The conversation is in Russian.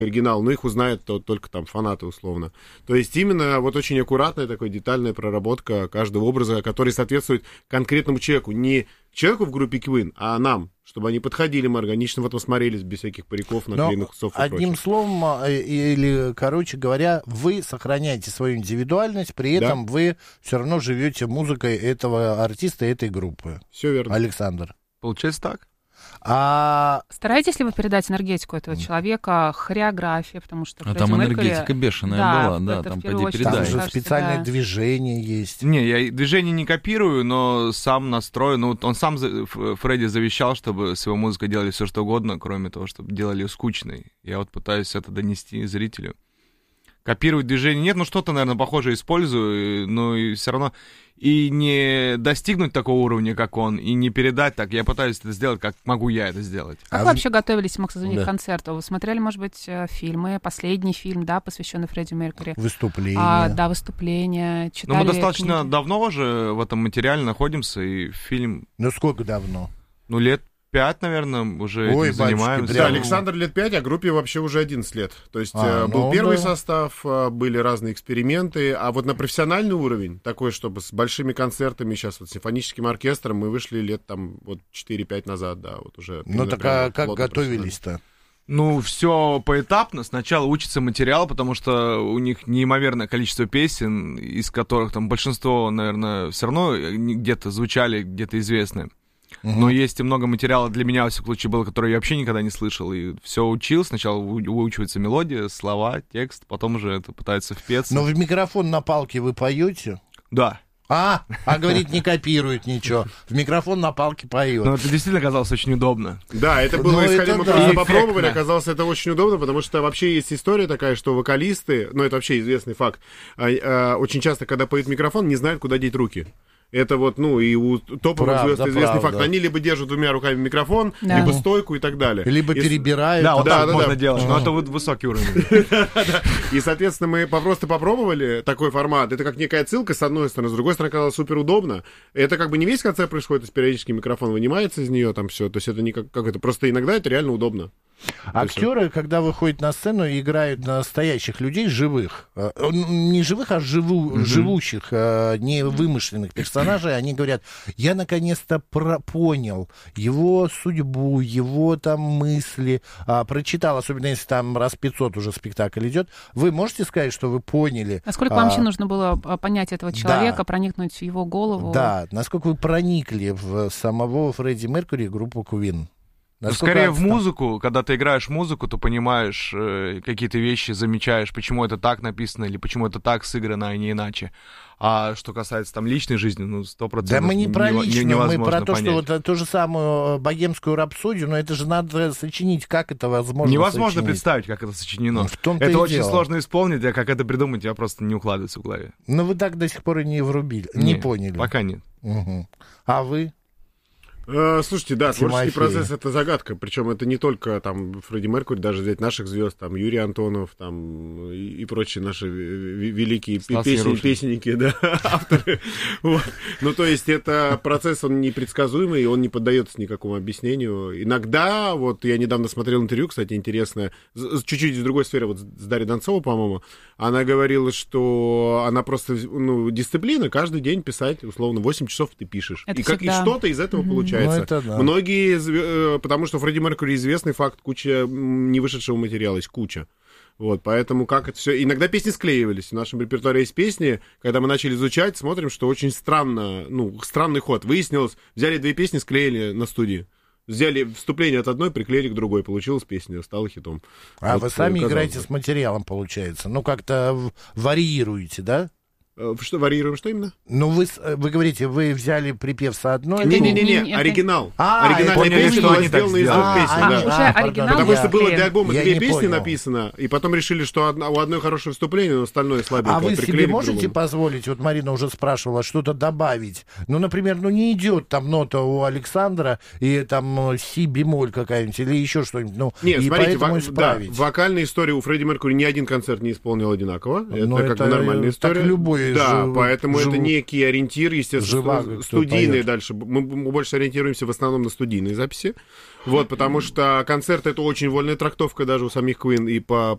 оригинал, но их узнают только там фанаты условно. То есть именно вот очень аккуратная такая детальная проработка каждого образа, который соответствует конкретному человеку. Не человеку в группе Queen, а нам, чтобы они подходили, мы органично в этом смотрелись, без всяких париков, наклеенных усов и прочего. Одним словом, или, короче говоря, вы сохраняете свою индивидуальность, при этом вы все равно живете музыкой этого артиста, этой группы. Все верно. Александр. Получается так. Стараетесь ли вы передать энергетику этого человека, хореография, потому что там энергетика бешеная была, там поди передай. Там же специальное движение есть. Не, я движение не копирую, но сам настрою. Ну, он сам, Фредди, завещал, чтобы с его музыкой делали все что угодно, кроме того, чтобы делали ее скучной. Я вот пытаюсь это донести зрителю. Копировать движение нет, что-то, наверное, похожее использую, но и все равно и не достигнуть такого уровня, как он, и не передать так. Я пытаюсь это сделать, как могу я это сделать. Как вы вообще готовились к концерту? Вы смотрели, может быть, фильмы? Последний фильм, посвященный Фредди Меркьюри? Выступления. Выступления. Читали мы достаточно книги? давно уже в этом материале находимся, и фильм... Сколько давно? Лет 5, наверное, уже этим занимаемся. Да, Александр лет 5, а группе вообще уже 11 лет. То есть был первый состав, были разные эксперименты, а вот на профессиональный уровень, такой, чтобы с большими концертами, сейчас вот с симфоническим оркестром, мы вышли лет 4-5 назад, уже. Так как готовились-то? Все поэтапно. Сначала учится материал, потому что у них неимоверное количество песен, из которых там большинство, наверное, все равно где-то звучали, где-то известны. Но есть и много материала для меня, во всяком случае, было, который я вообще никогда не слышал. И все учил. Сначала выучивается мелодия, слова, текст, потом уже это пытается впеться. Но в микрофон на палке вы поете? Да. Говорит, не копирует ничего. В микрофон на палке поет. Это действительно оказалось очень удобно. Да, это было исходя, мы просто попробовали, оказалось это очень удобно, потому что вообще есть история такая, что вокалисты, это вообще известный факт, очень часто, когда поют в микрофон, не знают, куда деть руки. Это и у топовых звезд известный факт. Они либо держат двумя руками микрофон, либо стойку и так далее. Либо перебирают. Да, можно делать, но это высокий уровень. И, соответственно, мы просто попробовали такой формат. Это как некая отсылка, с одной стороны. С другой стороны, оказалось супер удобно. Это не весь концерт происходит, то есть периодически микрофон вынимается из нее, там все. То есть это не как это. Просто иногда это реально удобно. Актеры, когда выходят на сцену, играют настоящих людей, живых. Не живых, а живущих, не вымышленных персонажей. Они говорят, я наконец-то понял его судьбу, его мысли. Прочитал, особенно если там раз 500 уже спектакль идет. Вы можете сказать, что вы поняли? Насколько вам вообще нужно было понять этого человека, проникнуть в его голову? Да, насколько вы проникли в самого Фредди Меркьюри и группу Queen? Скорее в музыку, когда ты играешь музыку, ты понимаешь какие-то вещи, замечаешь, почему это так написано или почему это так сыграно, а не иначе. А что касается личной жизни, 100% да мы не про личную, мы про то, понять. что ту же самую богемскую рапсодию, но это же надо сочинить, как это возможно невозможно сочинить. Представить, как это сочинено. Это очень сложно исполнить, а как это придумать, я просто не укладывается в голове. Но вы так до сих пор и не врубили, не поняли. Пока нет. А вы? Слушайте, творческий процесс — это загадка. Причем это не только Фредди Меркьюри, даже взять наших звезд, Юрий Антонов, и прочие наши великие песенники, авторы. То есть это процесс, он непредсказуемый, он не поддается никакому объяснению. Иногда, я недавно смотрел интервью, кстати, интересное, чуть-чуть из другой сферы, с Дарьей Донцовой, по-моему, она говорила, что она просто, дисциплина, каждый день писать, условно, 8 часов ты пишешь. И что-то из этого получается. Многие, потому что Фредди Меркьюри известный факт, куча не вышедшего материала, есть куча. Поэтому как это все... Иногда песни склеивались. В нашем репертуаре есть песни, когда мы начали изучать, смотрим, что очень странный ход. Выяснилось, взяли 2 песни, склеили на студии. Взяли вступление от одной, приклеили к другой. Получилась песня, стала хитом. Вы сами играете с материалом, получается. Как-то варьируете, да? Что варьируем, что именно? Вы говорите, вы взяли припев с одной... Не, оригинал. Оригинальная песня была сделана из 2 песен. Уже оригинал. Потому что было для альбома 2 песни написано, и потом решили, что у одной хорошее вступление, но остальное слабенькое. А вы себе можете позволить, Марина уже спрашивала, что-то добавить? Например, не идет нота у Александра, и си бемоль какая-нибудь, или еще что-нибудь. Нет, смотрите, вокальная история у Фредди Меркьюри ни один концерт не исполнил одинаково. Это нормальная история. Так любой живой. Да, поэтому это некий ориентир, естественно, студийный дальше. Мы больше ориентируемся в основном на студийные записи. Вот, потому что концерт — это очень вольная трактовка даже у самих Queen и по